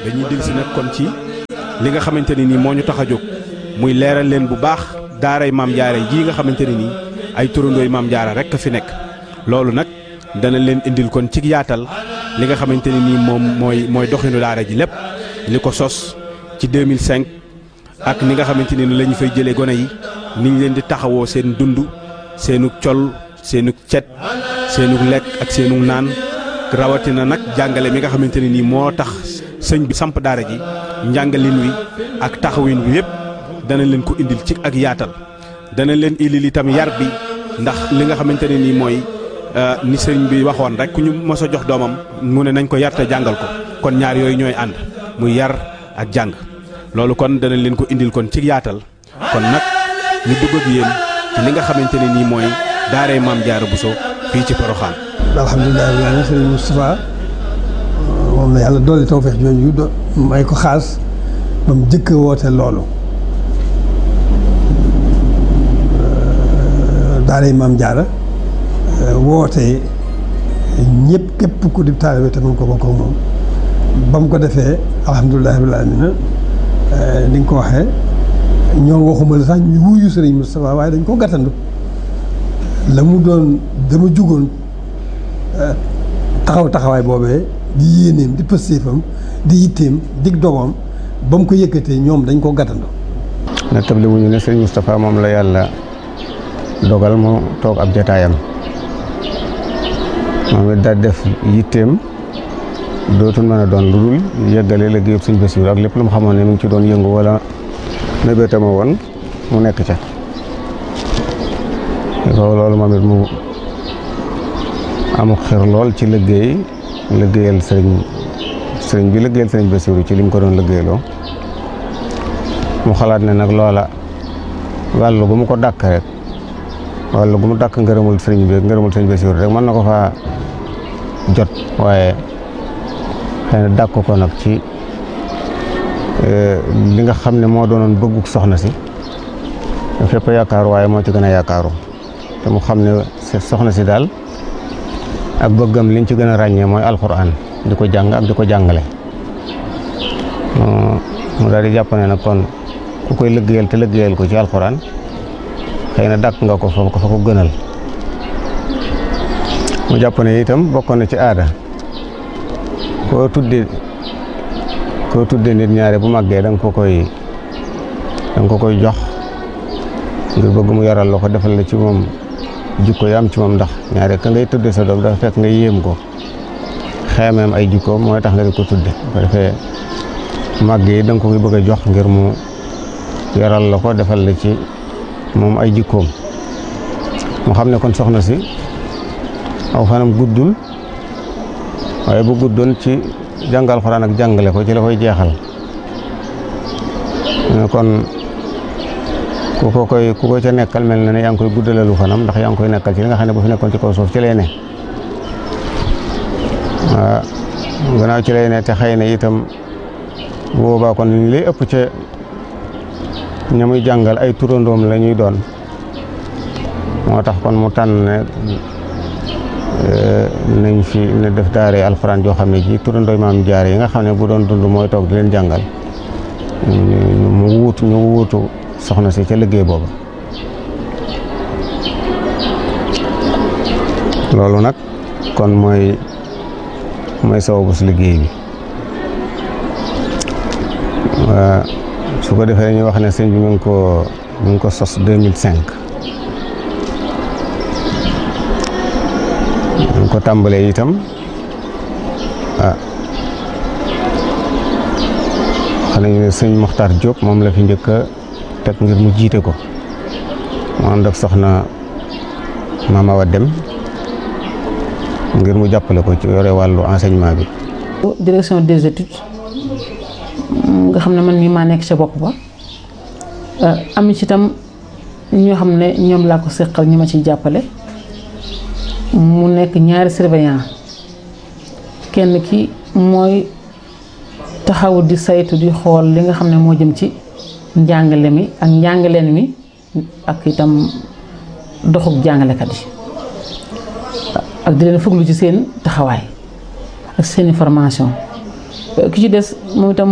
dañuy dellusi nag kon ci li nga xamante ne nii moo ñu tax a jóg muy leeral leen bu baax daaray maam jaara jii nga xamante ne nii ay turandooy maam jaara rek a fi nekk. loolu nag dana leen indil kon ci yaatal li nga xamante ne nii moom mooy doxinu daara ji lépp li ko sos ci 2005 ak ni nga xamante ne ni la ñu fay jëlee gone yi ni ñu leen di taxawoo seen dund seenu col seenu cet seenu lekk ak seenu naan rawatina nag jàngale mi nga xamante ne nii moo tax sëñ bi samp daara ji njàngalin wi ak taxawin wi yëpp dana leen ko indil ci ak yaatal dana leen indil itam yar bi ndax li nga xamante ne nii mooy ni sëñ bi waxoon rek ku ñu mos a jox doomam mu ne nañ ko yar te jàngal ko kon ñaar yooyu ñooy ànd muy yar ak jàng loolu kon dana leen ko indil kon ci yaatal kon nag ñu dugg ak yéen ci li nga xamante ne nii mooy daaray maam Jaara Bousso fii ci Porokhane. alhamdulilah rabbil aalamiin sëriñ Moustapha moom la yàlla dolli tawfeex jooju may ko xaas ba mu jëkk woote loolu daaray maam Jaara woote ñëpp képp ku di taalibe te mën ko bokk ak moom ba mu ko defee alhamdulilah rabbil aalamiin ni nga ko waxee ñoo waxuma la sax ñu wuyu sëriñ Moustapha waaye dañ ko gàttandu la mu doon dama jugoon taxawaay boobee di yéeneem di pëstéefam di yitteem dig dogoom ba mu ko yëkkatee ñoom dañ ko gàttandu. na table wuñu ne sëriñ Moustapha moom la yàlla dogal mu toog ab jataayam moom it daal def yitteem dootul mën a doon lu dul yeggale liggéeyub sëñ Bassirou ak lépp lu mu xamoon ne mu ngi ci doon yëngu wala mébétama woon mu nekk ca loolu moom it mu amul xër lool ci liggéeyal sëriñ bi liggéeyal sëriñ Bassirou ci li mu ko doon liggéeyloo mu xalaat ne nag loola wàllu gu mu ko dàkk rek wàllu gu mu dàkk ngërëmul sëriñ bi ngërëmul sëriñ Bassirou rek mën na ko faa jot waaye xëy na dàkk ko nag ci li nga xam ne moo doonoon bëgguk soxna si fépp yaakaaru waaye moo ci gën a yaakaaru te mu xam ne soxna si daal ak bëggam liñ ci gën a ràññee mooy alxuraan di ko jàng ak di ko jàngale mu daal di jàpp ne nag kon ku koy liggéeyal te liggéeyal ko ci alxuraan xëy na dàkk nga ko fa ko gënal mu jàpp ne itam bokkoon na ci aada koo tudde nit ñaare bu màggee da nga ko koy jox ngir bëgg mu yaral la ko defal la ci moom jikko yi am ci moom ndax ñaare ka ngay tudde sa doom dafa fekk nga yéem ko xeemeem ay jikkoom mooy tax nga di ko tudde bu defee màgg yi da nga ko koy bëgg a jox ngir mu yaral la ko defal la ci moom ay jikkoom mu xam ne kon soxna si aw fanam guddul waaye bu guddoon ci jàngal Alxuraan ak jàngale ko ci la koy jeexal kon ku ko ca nekkal mel na ne yaa ngi koy guddalalu fanam ndax yaa ngi koy nekkal ci li nga xam ne bu fi nekkoon ci kaw suuf ci lay ne waaw gannaaw ci lay ne te xëy na itam boobaa kon li lay ëpp ca ña muy jàngal ay turandoom la ñuy doon moo tax kon mu tànn ne nañ fi ne def daare alxuraan joo xam ne ji turandooy maam Jaara yi nga xam ne bu doon dund mooy toog di leen jàngal ñu wuutu soxna si ca liggéey boobu loolu nag kon mooy sababu si liggéey bi su ko defee dañuy wax ne sëñ bi mi ngi ko sos 2005 ñu ko tàmbalee itam xam nañu ne sëñ Mokhtar Diop moom la fi njëkk a teg ngir mu jiite ko mu ànd ak soxna Mama Awa Dem ngir mu jàppale ko ci yore wàllu enseignement bi. direction des études nga xam ne man mii maa nekk ca bopp ba am ci itam ñoo xam ne ñoom laa ko seqal ñi ma ciy jàppale mu nekk ñaari surveillant kenn ki mooy taxaw di saytu di xool li nga xam ne moo jëm ci njàngale mi ak njàngaleen mi ak itam doxuk jàngalekat yi ak di leen fuglu ci seen taxawaay ak seeni formation ki ci des moom itam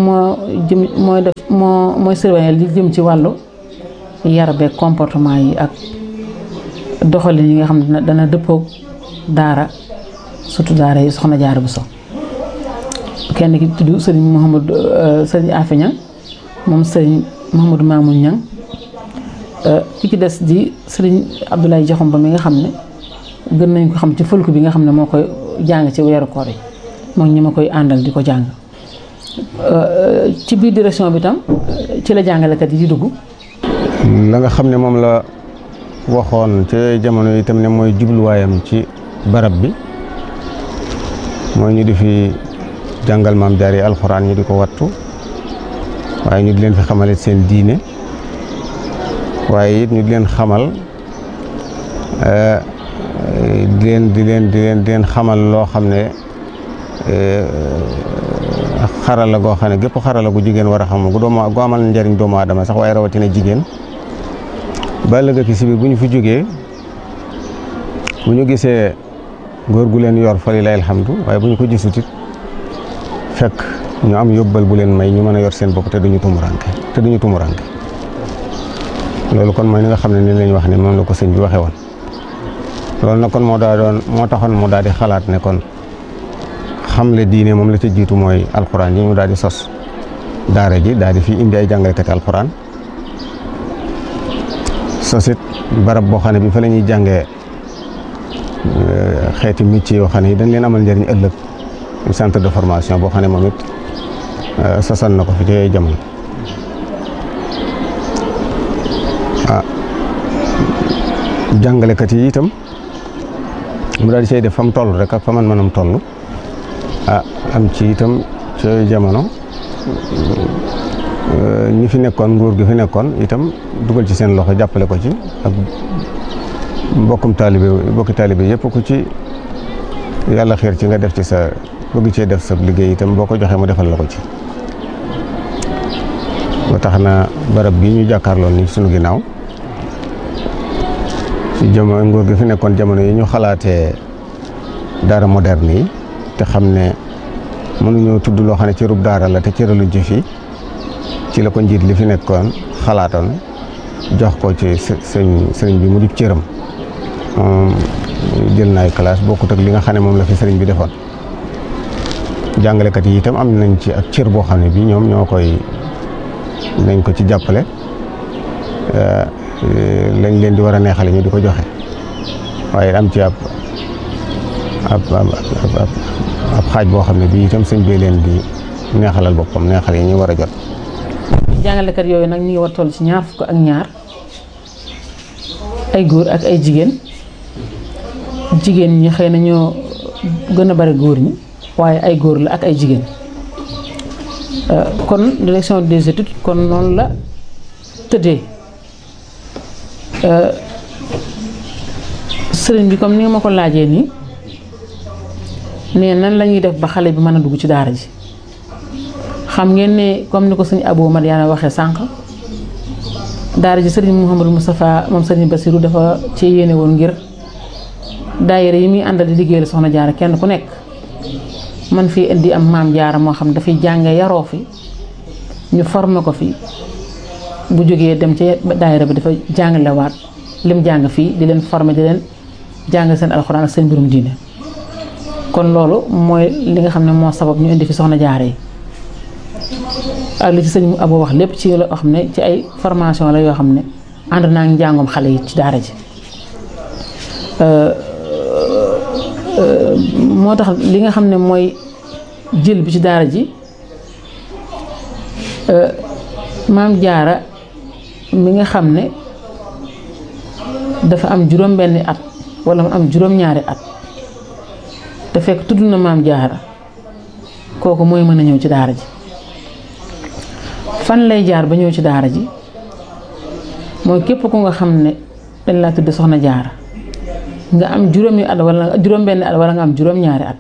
mooy surveiller li jëm ci wàllu yar beeg comportement yi ak doxalin yi nga xam ne dana dëppoog daara surtout daara yi Soxna Jaara Buso. kenn ki tudd sëriñ Afe Ñang moom sëriñ Mouhamadou Mamoun Ñang ki ci des di sëriñ Abdoulaye Joxum ba mi nga xam ne gën nañ ko xam ci fëlku bi nga xam ne moo koy jàng ci weeru koor yi moom ñi ma koy àndal di ko jàng. ci biir direction bi tam ci la jàngalekat yi di dugg. la nga xam ne moom la waxoon ci jamono yi itam ne mooy jubluwaayam ci barab bi mooy ñu di fi jàngal maam jaar yi alxuraan ñu di ko wattu waaye ñu di leen fi xamalit seen diine waaye it ñu di leen xamal di leen xamal loo xam ne xarala goo xam ne gépp xarala gu jigéen war a xam gu amal njariñ doomu aadama sax waaye rawatina jigéen ba ëllëg si biir bu ñu fi jógee bu ñu gisee góor gu leen yor fa lillahi alhamdu waaye bu ñu ko gisut it fekk ñu am yóbbal bu leen may ñu mën a yor seen bopp te duñu tumuranke loolu kon mooy li nga xam ne ni lañ wax ne moom la ko sëñ bi waxee woon loolu nag kon moo taxoon mu daal di xalaat ne kon xamle diine moom la ca jiitu mooy alxuraan yi mu daal di sos daara ji daal di fi indi ay jàngalekati alxuraan sosit barab boo xam ne bi fa la ñuy jàngee xeeti métier yoo xam ne dañ leen amal njëriñ ëllëg centre de formation boo xam ne moom it sosal na ko fi ci jamono jàngalekat yi itam mu daal di say def fa mu toll rek ak fa man mënam toll am ci itam ci jamono ñi fi nekkoon nguur gi fi nekkoon itam dugal ci seen loxo jàppale ko ci ak mbokki taalibe yëpp ku ci yàlla xiir ci nga def ci sa bëgg cee def sa liggéey itam boo ko joxee mu defal la ko ci ba tax na barab bii ñu jàkkaarloon ni sunu ginnaaw ci jamono nguur gi fi nekkoon jamono yi ñu xalaatee daara moderne yi te xam ne mënuñoo tudd loo xam ne cërub daara la te cëraluñ ci fii ci la ko njiit li fi nekkoon xalaatoon jox ko ci sëriñ bi mu di cëram jël na ay classe bokkut ak li nga xam ne moom la fi sëriñ bi defoon jàngalekat yi itam am nañ ci ak cër boo xam ne bi ñoom ñoo koy nañ ko ci jàppale lañ leen di war a neexale ñu di ko joxe waaye am ci ab xaaj boo xam ne bii itam sëñ bee leen di neexalal boppam neexal yi ñu war a jot. jàngalekat yooyu nag ñu ngi war toll ci 22 ay góor ak ay jigéen ñi xëy na ñoo gën a bari góor ñi waaye ay góor la ak ay jigéen kon direction des études kon noonu la tëddee sëriñ bi comme ni nga ma ko laajee nii nee nan la ñuy def ba xale bi mën a dugg ci daara ji xam ngeen ne comme ni ko sëñ Abou Madiana waxee sànq daara ji sëriñ Mouhamadou Moustapha moom sëriñ Bassirou dafa ci yéene woon ngir daayira yi muy àndal di liggéeyal Soxna Jaara kenn ku nekk man fii indi am maam Jaara moo xam dafay jànge yaroo fi ñu formé ko fi bu jógee dem ci daayira bi dafa jàngalewaat lim jàng fii di leen formé di leen jàng seen alxuraan ak seen mbirum diine kon loolu mooy li nga xam ne moo sabab ñu indi fi Soxna Jaara yi ak li ci sëñ Abou wax lépp ci loo xam ne ci ay formation la yoo xam ne ànd naa ngi njàngoom xale yi ci daara ji moo tax li nga xam ne mooy jël bi ci daara ji maam Jaara mi nga xam ne dafa am juróom-benni at wala mu am juróom-ñaari at te fekk tudd na maam Jaara kooku mooy mën a ñëw ci daara ji fan lay jaar ba ñëw ci daara ji mooy képp ku nga xam ne dañ laa tudd Soxna Jaara nga am juróomi at wala juróom-benni at wala nga am juróom-ñaari at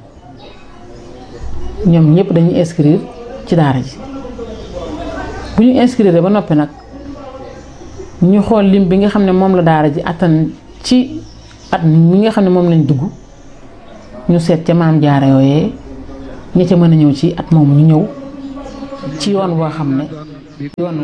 ñoom ñëpp dañuy inscrire ci daara ji bu ñu inscrire ba noppi nag ñu xool lim bi nga xam ne moom la daara ji attan ci at mi nga xam ne moom lañ dugg ñu seet ca maam Jaara yooyee ñi ca mën a ñëw ci at moomu ñu ñëw ci yoon woo xam ne yoonu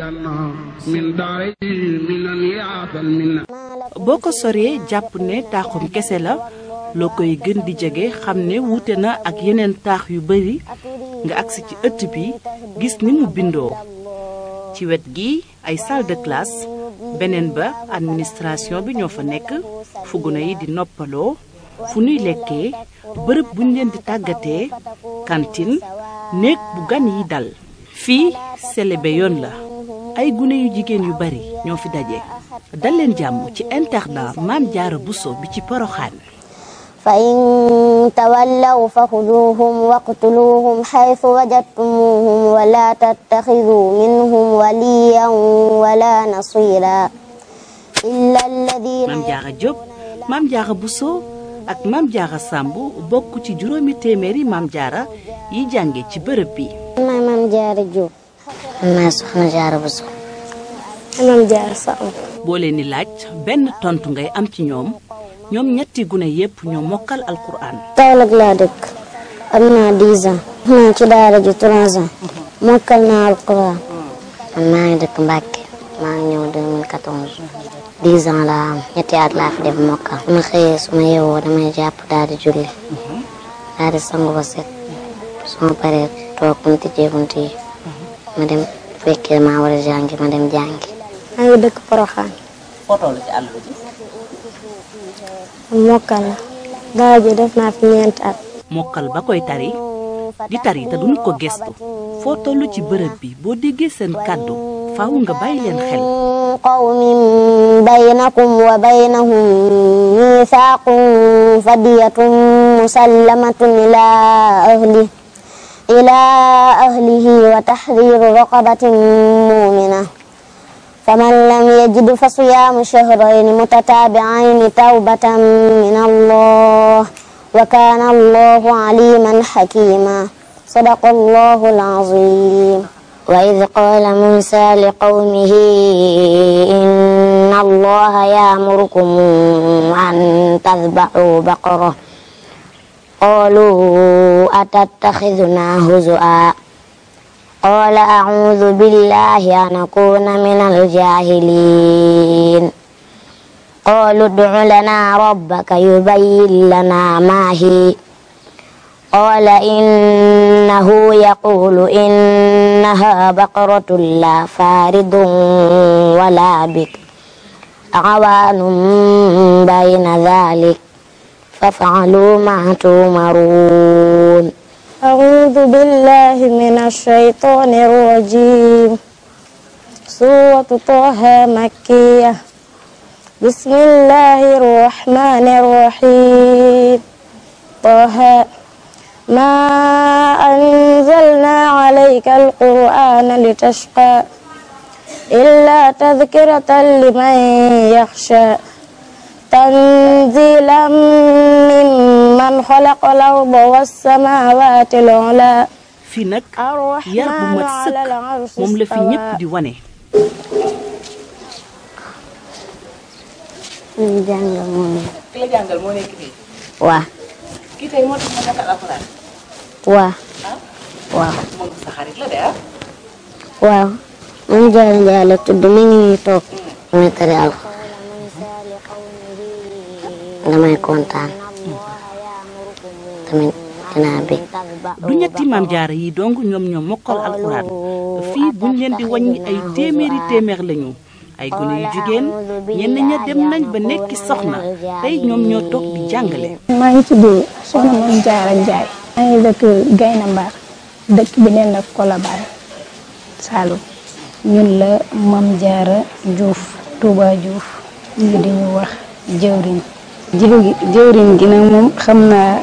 boo ko soree jàpp ne taaxum kese la loo koy gën di jege xam ne wuute na ak yeneen taax yu bari nga agsi ci ëtt bi gis ni mu bindoo ci wet gi ay salle de classe beneen ba administration bi ñoo fa nekk fu gune yi di noppaloo fu nuy lekkee bërëb buñ leen di tàggatee cantine néeg bu gan yi dal fii selebe yoon la ay gune yu jigéen yu bari ñoo fi daje dal leen jàmm ci internat Maam Jaara Buso bi ci Poroxaan fa in tawallaw fa xuduuhum waqtuluuhum xaytu wajadtumuuhum wala tattaxiduu minhum waliyan wala nasira illa alladina Maam Jaara Jóob Maam Jaara Buso ak Maam Jaara Sàmb bokk ci juróomi téeméeri Maam Jaara yi jànge ci bërëb bi. maay Maam Jaara Jóob maay Soxna Jaara Buso Maam Jaara Sàmb boo leen di laaj benn tontu ngay am ci ñoom ñetti gune yépp ñoo mokkal alquran. Kaolack laa dëkk am naa 10 ans naa ci daara ji 3 ans mokkal naa alquran man maa ngi dëkk Mbàkke maa ngi ñëw 2014 10 ans laa am ñetti at laa fi def mokkal su ma xëyee su ma yeewoo damay jàpp daal di julli daal di sangu ba set su ma paree toog bunti jee bunti yi ma dem fekkee maa war a jàngi ma dem jàngi. maa ngi dëkk Poroxaan. foo toll ci àll bi. mokkal la daara ji def naa fi 4 at. mokkal ba koy tari di tari te duñu ko gestu foo toll ci bërëb bi boo déggee seen kàddu faaw nga bàyyi leen xel. qawmin baynakum wa baynahum miisaaqun fadiyatun musallamatun ilaa ahlihi wa tahriiru raqabatin mu'mina faman lam yajid fa siyaamu shahrayni mutataabi'ayni tawbatan min Allah wa kaana Allahu aliiman hakiima sadaqa Allahu al-aziim. وإذ قال موسى لقومه إن الله يأمركم أن تذبحوا بقرة قالوا أتتخذنا هزؤا قال أعوذ بالله أن أكون من الجاهلين قالوا ادع لنا ربك يبين لنا ما هي قال إنه يقول إنها بقرة لا فارض ولا بكر عوان بين ذلك فافعلوا ما تؤمرون. أعوذ بالله من الشيطان الرجيم. سورة طه مكية. بسم الله الرحمن الرحيم. طه ما أنزلنا عليك القرآن لتشقى إلا تذكرة لمن يخشى تنزيلا ممن خلق الأرض والسماوات العلى. fii nag yar bu mat sëkk moom la fi ñépp di wane. jàngal moo nekk. ki la jàngal moo nekk fii. waaw. kii tey moo tax ma mokkal alxuraan. waaw. waaw. moom sa xarit la de ah. waaw. Maam Jaara Njaay la tudd mi ngi nii toog. muy tari alxuraan. damay kontaan. tamit dinaa bég. du ñetti Maam Jaara yi dong ñoom ñoo mokkal alxuraan fii buñ leen di wàññi ay téeméer lañu. ay gune yu jigéen ñenn ña dem nañ ba nekki soxna tey ñoom ñoo toog di jàngale. maa ngi tudd Soxna Maam Jaara Njaay. maa ngi dëkk Gayna Mbar dëkk bi neen la Colobane Saloum. ñun la Maam Jaara Juuf Touba Juuf ñu di ñu wax jëwriñ. jëwriñ gi nag moom xam naa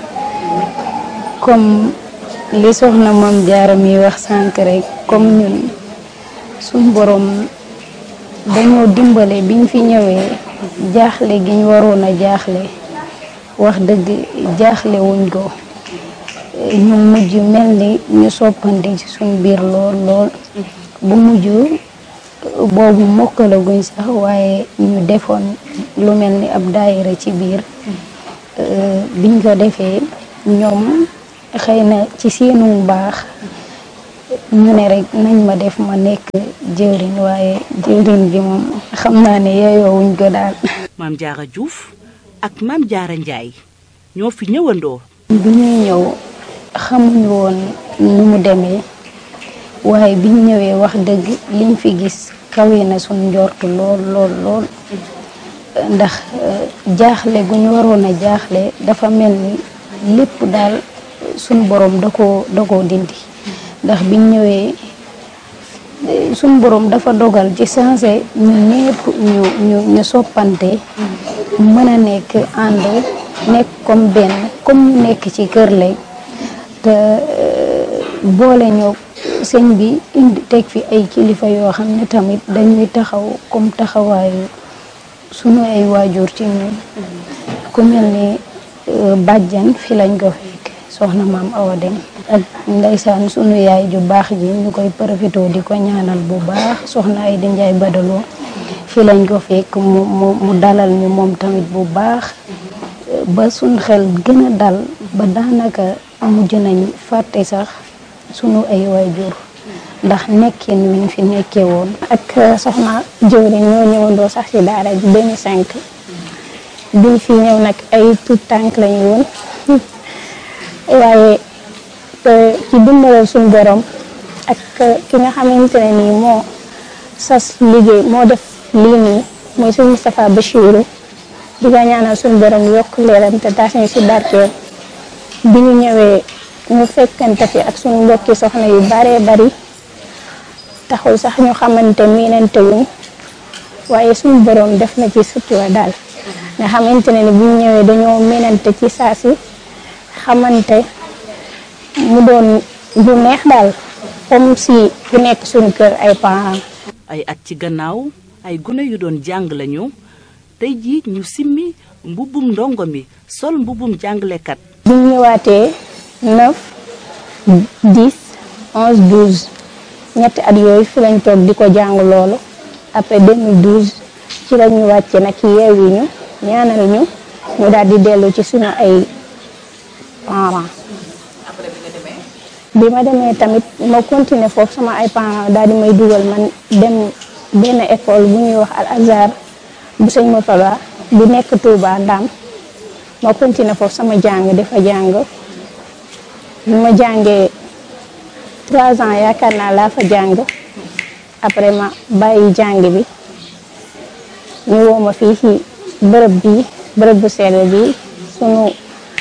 comme li Soxna Maam Jaara mi wax sànq rek comme ñun suñ borom dañoo dimbale biñ fi ñëwee jaaxle gi ñu waroon a jaaxle wax dëgg jaaxle wuñ ko ñu mujj mel ni ñu soppandi ci suñ biir lool bu mujj boobu mokkalaguñ sax waaye ñu defoon lu mel ni ab daayira ci biir biñ ko defee ñoom xëy na ci seenu baax ñu ne rek nañ ma def ma nekk jëwriñ waaye jëwriñ bi moom xam naa ne yeeyoowuñ ko daal. Maam Diarra Diouf ak Maam Diarra Ndiaye ñoo fi ñëwandoo. bi ñuy ñëw xamuñu woon nu mu demee waaye biñ ñëwee wax dëgg liñ fi gis kawe na suñ njortu lool ndax jaaxle gu ñu waroon a jaaxle dafa mel ni lépp daal suñ borom da koo dindi ndax biñ ñëwee suñ borom dafa dogal ci sensé ñu ñépp ñu soppante mën a nekk ànd nekk comme benn comme ñu nekk ci kër lay te boole ñoo sëñ bi indi teg fi ay kilifa yoo xam ne tamit dañuy taxaw comme taxawaayu sunu ay waajur ci ñun ku mel ni bàjjan fi lañ ko fekk soxna maam Awa Dem ak ndeysaan sunu yaay ju baax ji ñu koy profité di ko ñaanal bu baax soxna ay di Njaay Badaloo fi lañ ko fekk mu dalal ñu moom tamit bu baax ba suñ xel gën a dal ba daanaka mujj nañ fàtte sax sunu ay waajur ndax nekkin wiñ fi nekkee woon. ak soxna jëwriñ ñoo ñëwandoo sax ci daara ji 2005 biñ fi ñëw nag ay tout tànk lañu woon waaye ci dimbalal suñu borom ak ki nga xamante ne nii moo sas liggéey moo def lii nii mooy suñu Moustapha Bachirou di nga ñaanal suñu borom yokk leeram te taas ñu ci barkeel bi ñu ñëwee ñu fekkante fi ak suñu mbokki soxna yu baree bari taxul sax ñu xamante miinante wuñ waaye suñu borom def na ci sutura daal nga xamante ne ni bu ñu ñëwee dañoo miinante ci saa si xamante mu doon lu neex daal comme si ku nekk suñu kër ay parents. ay at ci gannaaw ay gune yu doon jàng lañu tey jii ñu simmi mbubbum ndongo mi sol mbubbum jàngalekat. bu ñu ñëwaatee 9 10 11 12 ñetti at yooyu fi lañ toog di ko jàng loolu après 2012 ci la ñu wàcce nag yeewi ñu ñaanal ñu daal di dellu ci suñu ay parents. bi ma demee tamit ma continuer foofu sama ay parents daal di may dugal man dem benn école bu ñuy wax Al Azhar bu sëñ Motala bu nekk Touba Ndam ma continuer foofu sama jàng dafa jàng bi ma jàngee 3 ans yaakaar naa laa fa jàng après ma bàyyi jàng bi ñu woo ma fii ci bërëb bu sell bi sunu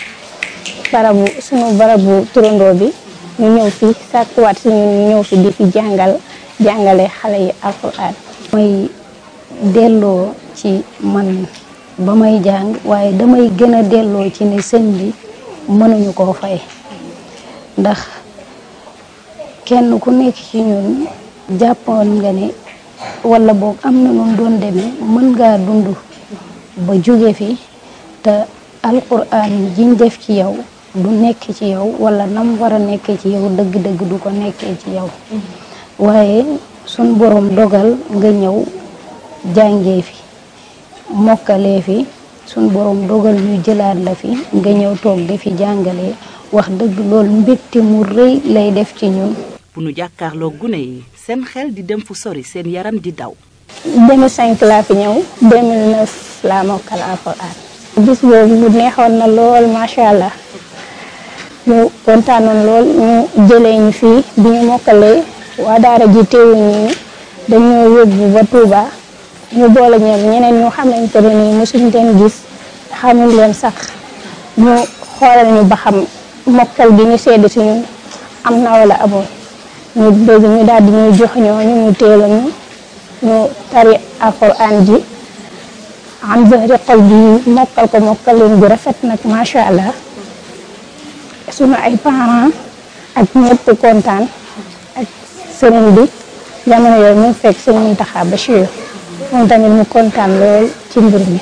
barabu turandoo bi ñu ñëw fi sàkkuwaat si ñu ñëw fi di fi jàngale xale yi alxuraan. may delloo ci man ba may jàng waaye damay gën a delloo ci ne sëñ bi mënuñu koo fay ndax kenn ku nekk ci ñun jàppoon nga ne wala boog am na nu doon demee mën ngaa dund ba jóge fi te alxuraan jiñ def ci yow du nekk ci yow wala nam war a nekkee ci yow dëgg-dëgg du ko nekkee ci yow waaye suñ borom dogal nga ñëw jàngee fi mokkalee fi suñ borom dogal ñu jëlaat la fi nga ñëw toog di fi jàngalee wax dëgg loolu mbégte mu rëy lay def ci ñun. bu nu jàkkaarloo gune yi seen xel di dem fu sori seen yaram di daw. 2005 laa fi ñëw 2009 laa mokkal alxuraan. bis boobu mu neexoon na lool macha allah. ñu kontaanoon lool ñu jëlee ñu fii bi ñu mokkalee waa daara ji teewuñu dañoo yóbbu ba Touba ñu boole ñeneen ñu xamante ne nii mosuñ leen gis xamul leen sax ñu xoolal ñu ba xam mokkal gi ñu sedd si ñun am na wala amul ñu dégg ñu daal di ñuy jox ñu teel ñu tari alxuraan ji am zahri xol bi mokkal ko mokkalin bu rafet nag macha allah. sunu ay parents ak ñëpp kontaan ak sëriñ bi jamono yooyu mu fekk sëñ Mountakha Bachir moom tamit mu kontaan lool ci mbir mi.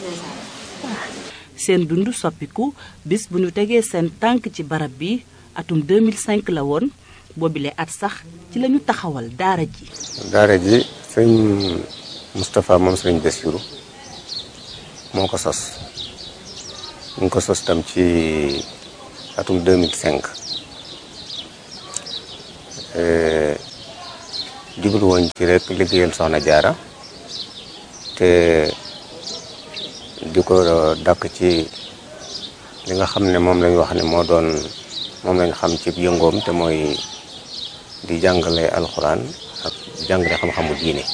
seen dund soppiku bis bu ñu tegee seen tànk ci barab bi atum 2005 la woon boobile at sax ci la ñu taxawal daara ji. daara ji sëñ Moustapha moom sëriñ Bassirou moo ko sos ñu ngi ko sos tam ci atum 2005 jublu woon ci rek liggéeyal soxna jaara te di ko dakk ci li nga xam ne moom lañ wax ne moom lañ xam ci yëngoom te mooy di jàngale alxuraan ak jàngale xam-xamu diine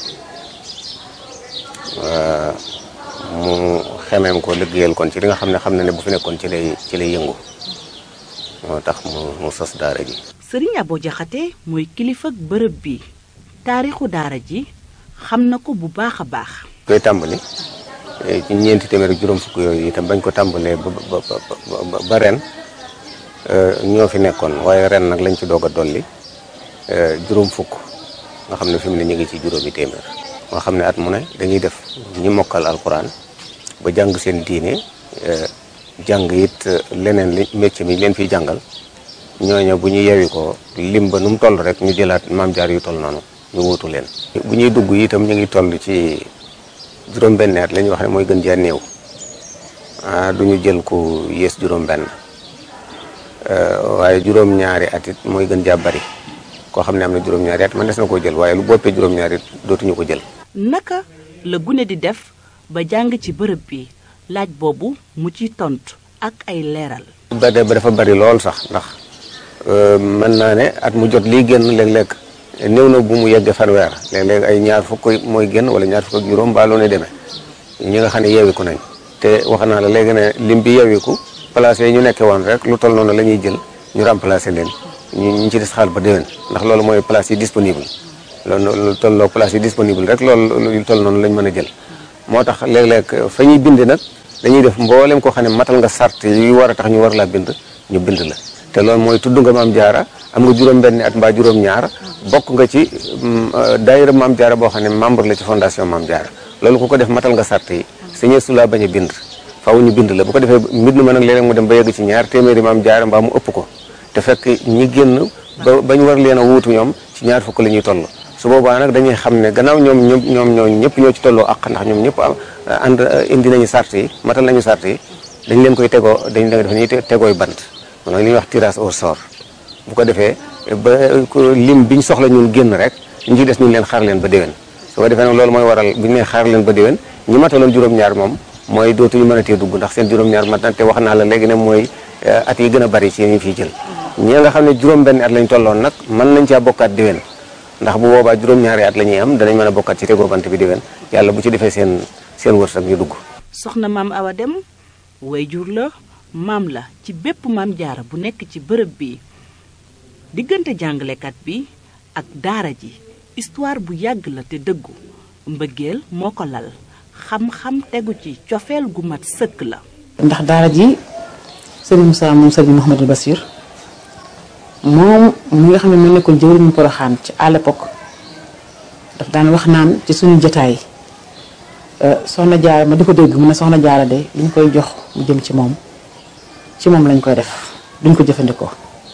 mu xemeem ko liggéeyal kon ci li nga xam ne bu fi nekkoon ci lay yëngu moo tax mu sos daara ji. Sëriñ Abo Jaxate mooy kilifa ak bërëb bi taarixu daara ji xam na ko bu baax a baax. koy tàmbali ci ñeenti téeméer ak juróom fukk yooyu itam bañ ko tàmbalee ba ren ñoo fi nekkoon waaye ren nag lañ ci doog a dolli juróom fukk nga xam ne fi mu ne ñu ngi ci juróomi téeméer. nga xam ne at mu ne dañuy def ñi mokkal alquran ba jàng seen diine jàng it leneen li métier mi leen fiy jàngal ñooñu bu ñu yewi ko lim ba nu mu toll rek ñu jëlaat maam jaar yu toll noonu ñu wuutu leen. bu ñuy dugg itam ñu ngi toll ci juróom-benn at la ñuy wax ne mooy gën jaa néew du ñu jël ku yées juróom-benn waaye juróom-ñaari at it mooy gën jaa bari koo xam ne am na juróom-ñaari at man des na koo jël waaye lu boppee juróom-ñaari at dootuñu ko jël. naka la gune di def ba jàng ci bërëb bi laaj boobu mu ci tontu ak ay leeral. ba dafa bari lool sax ndax mën naa ne at mu jot lii génn léeg-léeg néew na bu mu yeggee fanweer léeg-léeg ay ñaar fukk mooy génn wala ñaar fukk ak juróom ba loo ne demee ñi nga xam ne yeewiku nañ te wax naa la léegi ne lim bi yeewiku place yi ñu nekkee woon rek lu toll noonu la ñuy jël ñu remplacer leen ñu ci des xaal ba déwén ndax loolu mooy place yi disponible loolu lu tolloo place yi disponible rek loolu lu toll noonu lañ mën a jël moo tax léeg-léeg fa ñuy bind nag dañuy def mboolem koo xam ne matal nga sart yi war a tax ñu war laa bind ñu bind la te loolu mooy tudd nga maam jaara am nga juróom-benni at mbaa juróom-ñaar bokk nga ci daayira maam jaara boo xam ne membre la ci fondation maam jaara loolu ku ko def matal nga sart yi sañee su laa bañ a bind faaw ñu bind la bu ko defee mbind ma nag léeg-léeg mu dem ba yegg ci ñaar téeméeri maam jaara mbaa mu ëpp ko te fekk ñi génn ba ñu war leen a wuutu ñoom ci ñaar fukk la ñuy toll su boobaa nag dañuy xam ne gannaaw ñoom ñëpp ñoo ci tolloo ak ndax ñoom ñëpp ànd indi nañu sart yi matal nañu sart yi dañ leen koy tegoo dañ leen def ñuy tegooy bant mooy li ñuy wax tirage au sort bu ko defee ba lim biñ soxla ñun génn rek ñu ci des ñu leen xaar leen ba déwén su ko defee nag loolu mooy waral bu ñu nee xaar leen ba déwén ñi mataloon juróom-ñaar moom mooy dootuñu mën a tee dugg ndax seen juróom-ñaar mat na te wax naa la léegi ne mooy at yi gën a bari ci ñu fiy jël ñi nga xam ne juróom-benn at lañ tolloon nag mën nañ caa bokkaat déwén ndax bu boobaa juróom-ñaari at la ñuy am danañ mën a bokkaat ci tegoo bant bi déwén yàlla bu ci defee seen wërsëg ñu dugg. soxna maam Awa Dem wayjur la maam la ci bépp maam jaara bu nekk ci bërëb bi diggante jàngalekat bi ak daara ji histoire bu yàgg la te dëggu mbëggeel moo ko lal xam-xam tegu ci cofeel gu mat sëkk la. ndax daara ji Serigne Moussa moom Serigne Mouhamadou Bassir moom mi nga xam ne moo nekkoon jëwriñu Poroxaan ci à l'époque daf daan wax naan ci suñu jotaay soxna jaara ma di ko dégg mu ne soxna jaara de li ñu koy jox mu jëm ci moom lañ koy def duñ ko jëfandikoo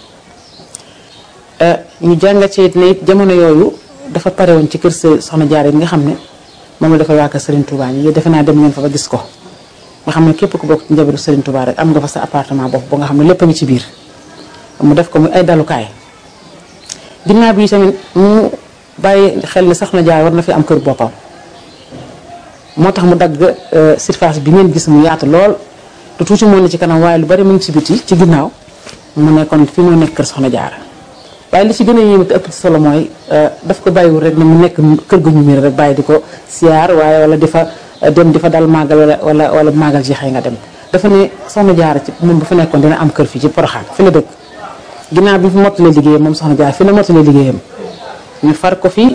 ñu jàngat ci ne it jamono yooyu dafa pare woon ci kër soxna jaara yi nga xam ne moom la dafa waa kër Serigne Touba ñi defe naa dem ngeen fa ba gis ko nga xam ne képp ku bokk ci njabootu Serigne Touba rek am nga fa sa appartement bopp ba nga xam ne lépp a ngi ci biir mu def ko muy ay dalukaay ginnaaw bi tamit mu bàyyi xel ne soxna jaara war na fi am kër boppam moo tax mu dagg surface bi ngeen gis mu yaatu lool te tuuti moo ne ci kanam waaye lu bari mu ngi ci biti ci ginnaaw mu ne kon fi moo nekk kër soxna jaara waaye li ci gën a yéeme te ëpp ci solo mooy daf ko bàyyiwul rek ne mu nekk kër gu ñu miir rek bàyyi di ko siyaar waaye wala di fa dem di fa dal màggal wala màggal jeexee nga dem dafa ne soxna jaara ci moom bu fa nekkoon dina am kër fii ci Poroxaan fi la dëkk ginnaaw bi fi mottalee liggéeyam moom soxna jaara fi la mottalee liggéeyam ñu far ko fi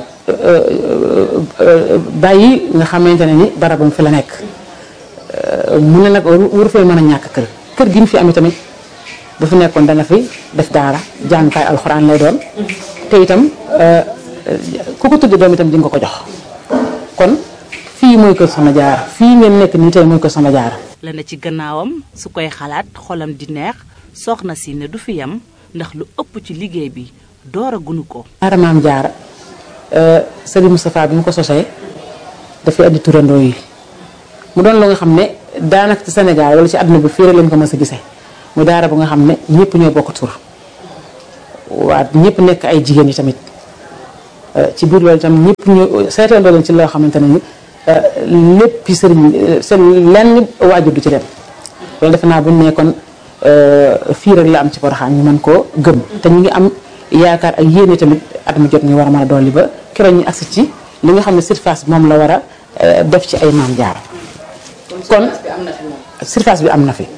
bàyyi nga xamante ne ni barabam fi la nekk mu ne nag waru fee mën a ñàkk kër gi ñu fi am tamit bu fi nekkoon dana fi def daara jàngukaay alxuraan lay doon te itam ku ko tuddi doom itam di nga ko jox kon fii mooy kër soxna jaara fii ngeen nekk nii tey mooy kër soxna jaara la na ci gannaawam su koy xalaat xolam di neex soxna si ne du fi yam ndax lu ëpp ci liggéey bi doora gunu ko daara maam jaara Serigne Moustapha bi mu ko sosee dafay andi turandoo yi mu doon lu nga xam ne daanaka ci Sénégal wala ci àdduna bi fii rek lañ ko mës a gisee mu daara bu nga xam ne ñëpp ñoo bokk tur waa ñëpp nekk ay jigéen yi tamit ci biir loolu itam ñëpp ñu seetandoo leen ci loo xamante ne ni lépp sëriñ seen lenn waajur du ci dem loolu defe naa bu ñu nekkoon fii rek la am ci Porokhane ñu mën koo gëm te ñu ngi am yaakaar ak yéene tamit at mu jot ñu war a mën a dolli ba keroog ñu agsi ci li nga xam ne surface bi moom la war a def ci ay Maam Jaara kon surface bi am na fi